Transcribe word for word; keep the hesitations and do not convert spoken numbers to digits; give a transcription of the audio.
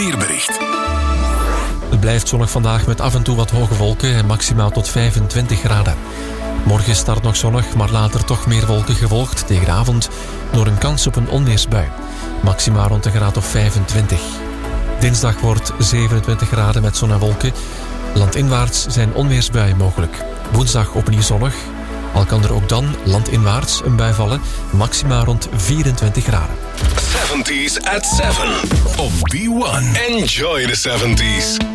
Weerbericht. Het blijft zonnig vandaag met af en toe wat hoge wolken en maximaal tot vijfentwintig graden. Morgen start nog zonnig, maar later toch meer wolken gevolgd tegen de avond door een kans op een onweersbui. Maximaal rond een graad of vijfentwintig. Dinsdag wordt zevenentwintig graden met zon en wolken. Landinwaarts zijn onweersbuien mogelijk. Woensdag opnieuw zonnig. Al kan er ook dan landinwaarts een bui vallen. Maximaal rond vierentwintig graden. seventies at seven op B one. Enjoy the seventies.